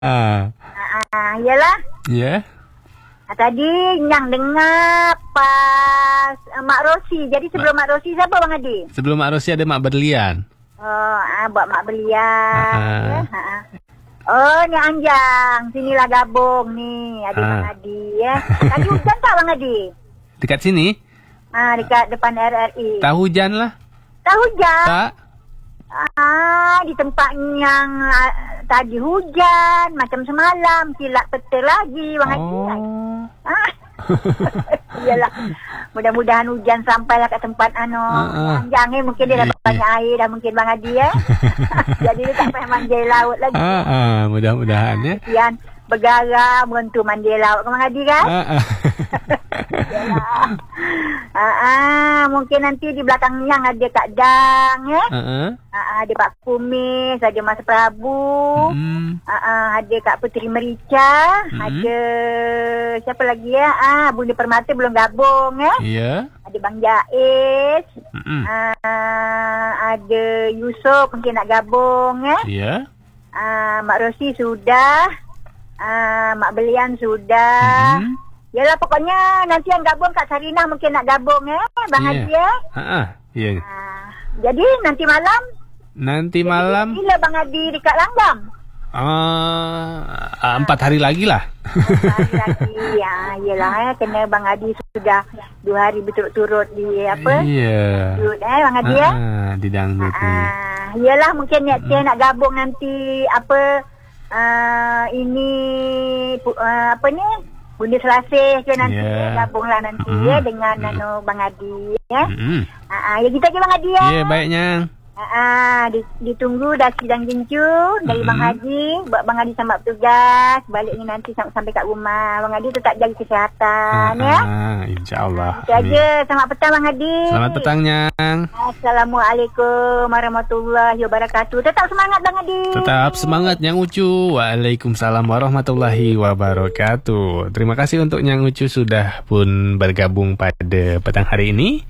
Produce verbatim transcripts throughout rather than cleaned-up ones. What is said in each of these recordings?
Ah, Ah, iyalah. ya. Ah, tadi yang dengar pas uh, Mak Rosi. Jadi sebelum Mak Rosi siapa Bang Adi? Sebelum Mak Rosi ada Mak Berlian. Oh, ah, buat Mak Belian. Ah. Ya, ah. Oh, ni Anjang. Sinilah gabung ni. Adik Ah. Bang Adi ya. Tadi hujan tak Bang Adi? Dekat sini? Ah, dekat depan R R I. Tak hujan lah. Tak hujan? Tak. Ah, di tempat yang ah, tadi hujan. Macam semalam. Kilat petir lagi Bang Adi. Oh. Ah. Iyalah. Mudah-mudahan hujan sampailah kat tempat anu. Ah, ah. Anjang ni mungkin dia dapat Eh. banyak air dah mungkin Bang Adi ya. Jadi dia tak payah manjai laut lagi. Ah, ah, mudah-mudahan ya. Kesian bergaram mentu mandi laut ke Bang Adi kan? Ah, ah. Yalah. Ah, ah, mungkin nanti di belakang yang ada Kak Dang ya. Ah, ah. Ah, ah, ada Pak Kumis, ada Mas Prabu. Hmm. Ah, ah, ada Kak Putri Merica, Hmm. ada siapa lagi ya? Ah, Bunda Permata belum gabung ya. Iya. Ada Bang Jaiz. Mm-mm. Ah, ada Yusof mungkin nak gabung ya. Iya. Ah, Mak Rosi sudah. Ah, Mak Belian sudah. Mm-mm. Yalah pokoknya nanti yang gabung Kak Sarinah mungkin nak gabung ya, Bang Iya. Haji ya. Ah, ah. Iya. Ah, jadi nanti malam Nanti malam bila Bang Adi dekat Langgam? ah, ah, empat hari lagi lah. Oh, hari lagi. Ya, iyalah ya, kena Bang Adi sudah dua hari berturut-turut di apa? Iya. Duduk eh Bang Adi ya. Ah, di dangdut ni. Ah, iyalah mungkin niat saya nak gabung nanti apa ah, ini pu- ah, apa ni? Bunda Selasih ke nanti Ya. ya. Gabunglah nanti Mm. ya dengan Mm. anu Bang Adi ya. Mm-mm. Ah, ah, ya kita je Bang Adi ya. Ya, baiknya. Ah, ah, di- ditunggu dah sidang jincu dari Mm. Bang Haji, buat Bang Adi sama bertugas, balik ni nanti sam- sampai kat rumah. Bang Adi tetap jaga kesihatan ya. Ah, insya-Allah. Itu aja. Selamat petang Bang Adi. Selamat petang, Nyang. Assalamualaikum warahmatullahi wabarakatuh. Tetap semangat Bang Adi. Tetap semangat Nyang Ucu. Waalaikumsalam warahmatullahi wabarakatuh. Terima kasih untuk Nyang Ucu sudah pun bergabung pada petang hari ini.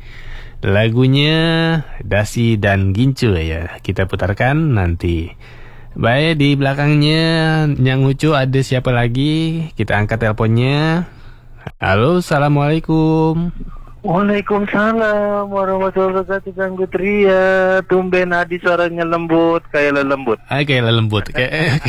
Lagunya Dasi dan Gincu ya kita putarkan nanti. Baik, di belakangnya Nyang Ucu ada siapa lagi? Kita angkat teleponnya. Halo, assalamualaikum. Waalaikumsalam warahmatullahi wabarakatuh. Ganggu Tria. Tumben Adi suaranya lembut kayak lelembut. Ay, kayak lembut kayak.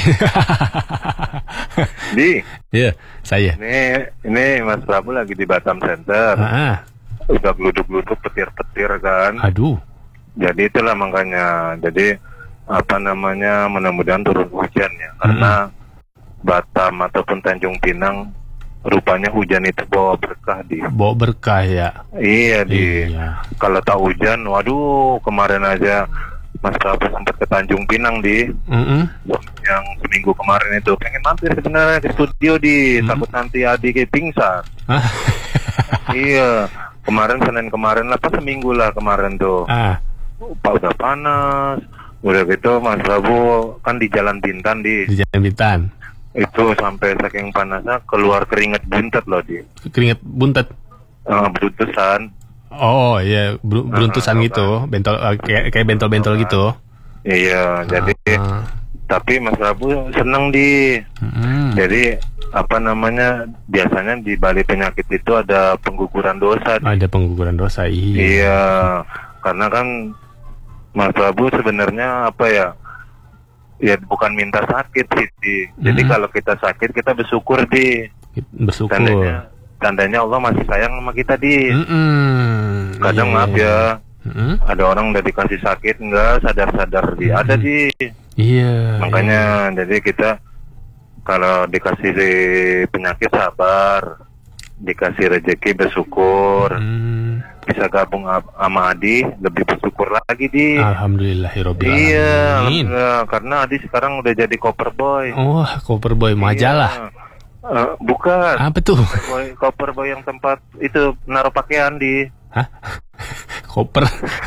Di, Ya, saya. ini ini Mas Prabu lagi di Batam Center. Ah, Udah geluduk-geluduk petir-petir kan. aduh. Jadi itulah makanya. Jadi apa namanya mudah-mudahan turun hujan ya. Karena Batam ataupun Tanjung Pinang rupanya hujan itu bawa berkah di. Bawa berkah ya. Iya di. Iya. Kalau tak hujan, waduh kemarin aja Mas Prabu sempat ke Tanjung Pinang di. Mm-mm. Yang seminggu kemarin itu pengen mampir sebenarnya ke studio di Hmm. takut nanti adik pingsan. Ah. Iya, kemarin Senin kemarin lah, pas seminggu lah kemarin tuh. Ah. Pak udah panas, udah gitu Mas Prabu kan di Jalan Bintan di Di Jalan Bintan. itu sampai saking panasnya keluar keringet buntet loh di. Keringet buntet. Uh, beruntusan. Oh iya, ber- beruntusan Ah, gitu, bentol eh, kayak kayak bentol-bentol gitu. Iya, jadi Ah. tapi Mas Prabu seneng di. Mm. Jadi apa namanya biasanya di balik penyakit itu ada pengguguran dosa. Di. Ada pengguguran dosa. Iya. Iya, karena kan Mas Prabu sebenarnya apa ya? Ya bukan minta sakit sih. Di. Jadi Hmm. kalau kita sakit kita bersyukur di. Bersyukur. Tandanya, tandanya Allah masih sayang sama kita di. Mm-mm. Kadang Iya, maaf iya. ya, Mm-mm. ada orang udah dikasih sakit nggak sadar-sadar di. Ada Hmm. di. Iya. Makanya jadi kita kalau dikasih penyakit sabar, dikasih rezeki bersyukur. Mm. Bisa gabung a- sama Adi lebih bersyukur lagi di. Alhamdulillahirobbil Iya, alamin. alhamdulillah. Karena Adi sekarang udah jadi koper boy. Oh, cover boy majalah. Iya. Eh, bukan. Apa tuh? Boy, koper boy yang tempat itu naruh pakaian di. Hah? Koper.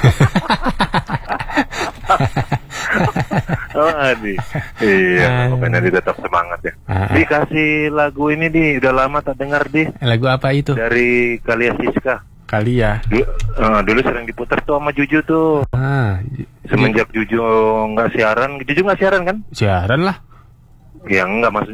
Oh Adi. Iya, Ah. pokoknya Adi tetap semangat ya. Ah. Dikasih lagu ini di, udah lama tak dengar di. Lagu apa itu? Dari Kalia Siska. Kali ya. Dulu, eh, dulu sering diputar tuh sama Juju tuh. Ah, Semenjak Juju nggak siaran, Juju nggak siaran kan? siaran lah. Ya enggak, maksudnya